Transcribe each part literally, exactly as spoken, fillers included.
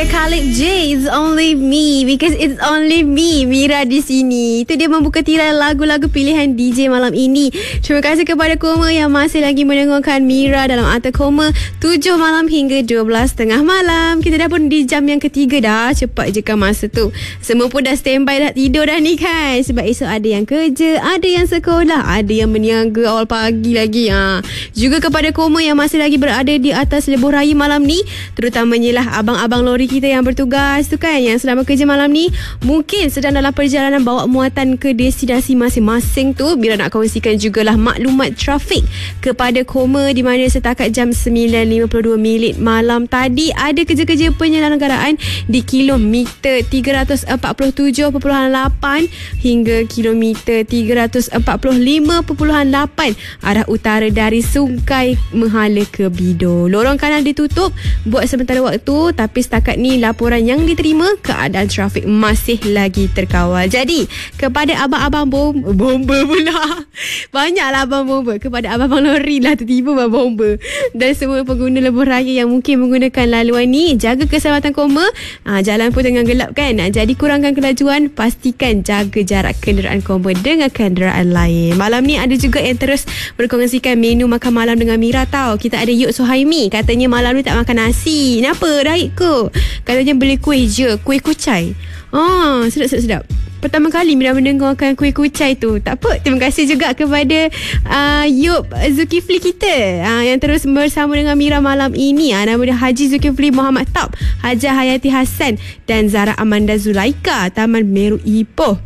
Khalid J, It's Only Me, because it's only me, Mira di sini. Itu dia membuka tirai lagu-lagu pilihan D J malam ini. Terima kasih kepada Koma yang masih lagi mendengarkan Mira dalam Arta Koma tujuh malam hingga dua belas tengah malam. Kita dah pun di jam yang ketiga dah. Cepat je kan masa tu. Semua pun dah standby, dah tidur dah ni kan. Sebab esok ada yang kerja, ada yang sekolah, ada yang berniaga awal pagi lagi. Ha. Juga kepada Koma yang masih lagi berada di atas lebuh raya malam ni, terutamanya lah abang-abang lori kita yang bertugas tu kan, yang sedang bekerja malam ni, mungkin sedang dalam perjalanan bawa muatan ke destinasi masing-masing tu. Bila nak kongsikan jugalah maklumat trafik kepada Koma, di mana setakat jam sembilan lima puluh dua minit malam tadi ada kerja-kerja penyelenggaraan di kilometer tiga ratus empat puluh tujuh perpuluhan lapan hingga kilometer tiga ratus empat puluh lima perpuluhan lapan arah utara dari Sungai Mehala ke Bido. Lorong kanan ditutup buat sementara waktu, tapi setakat ni laporan yang diterima, keadaan trafik masih lagi terkawal. Jadi kepada abang-abang bom, bomba pula banyaklah abang bomba, kepada abang-abang lori lah tiba-tiba abang bomba, dan semua pengguna lebuh raya yang mungkin menggunakan laluan ni, jaga keselamatan Koma. ha, Jalan pun tengah gelap kan, ha, jadi kurangkan kelajuan, pastikan jaga jarak kenderaan Koma dengan kenderaan lain. Malam ni ada juga yang terus berkongsikan menu makan malam dengan Mira tau. Kita ada Yuk Suhaimi, katanya malam ni tak makan nasi. Kenapa? Raik ke? Katanya beli kuih je, kuih kucai. Ah, sedap-sedap. Pertama kali Mira mendengarkan kuih kucai tu. Tak apa, terima kasih juga kepada uh, Yub Zulkifli kita, uh, yang terus bersama dengan Mira malam ini. uh, Nama dia Haji Zulkifli Muhammad Taub, Hajah Hayati Hassan dan Zara Amanda Zulaika, Taman Meru Ipoh.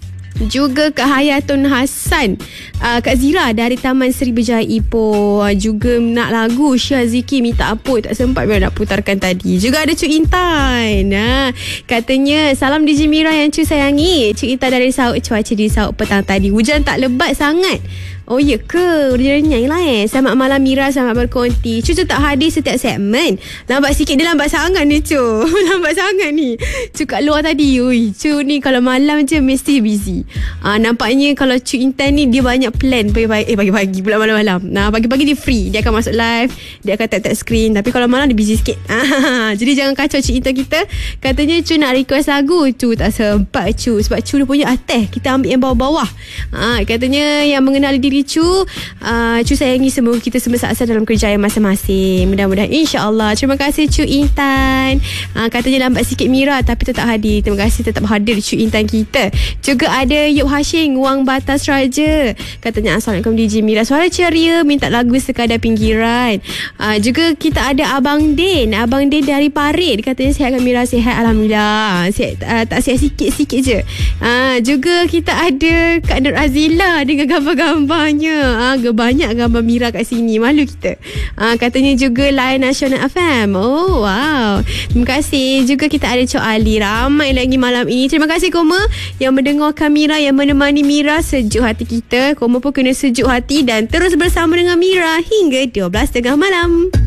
Juga Kak Hayatun Hassan, uh, Kak Zira dari Taman Seri Berjaya Ipoh, uh, juga nak lagu Syaziki Minta Apa, tak sempat Mira nak putarkan tadi. Juga ada Cuk Intan, uh, katanya salam D J Mira yang Cuk sayangi. Cuk Intan dari Sauk, cuaca di Sauk petang tadi hujan tak lebat sangat. Oh ya ke? Renyai lah eh. Selamat malam Mira, selamat berkonti. Cucu tak hadir setiap segmen. Lambat sikit, dia lambat sangat ni Cu. Lambat sangat ni Cu kat luar tadi. Ui, Cu ni kalau malam je mesti busy. Ah, nampaknya kalau Cu Intan ni dia banyak plan pagi-pagi. Eh pagi-pagi pula malam-malam. Nah, pagi-pagi dia free, dia akan masuk live, dia akan tap-tap screen. Tapi kalau malam dia busy sikit. ah, Jadi jangan kacau Cu Intan kita. Katanya Cu nak request lagu, Cu tak sempat Cu, sebab Cu dia punya artis, kita ambil yang bawah-bawah. ah, Katanya yang mengenali diri Cu, uh, Cu sayangi semua kita semua sukses dalam kerjaya masing-masing. Mudah-mudahan insya-Allah. Terima kasih Cu Intan. uh, Katanya lambat sikit Mira tapi tetap hadir. Terima kasih tetap hadir Cu Intan kita. Juga ada Yub Hashim Wang Batas Raja, katanya Assalamualaikum D J Mira, suara ceria, minta lagu sekadar pinggiran. uh, Juga kita ada Abang Din, Abang Din dari Parit, katanya sihat kan Mira? Sihat Alhamdulillah. Sihat, uh, tak sihat sikit-sikit je. uh, Juga kita ada Kak Nur Azila dengan gambar-gambar nya. Ah, banyak gambar Mira kat sini. Malu kita. Ah, katanya juga Layan Nasional F M. Oh, wow. Terima kasih. Juga kita ada Cok Ali. Ramai lagi malam ini. Terima kasih Koma yang mendengarkan Mira, yang menemani Mira sejuk hati kita. Koma pun kena sejuk hati dan terus bersama dengan Mira hingga dua belas tengah malam.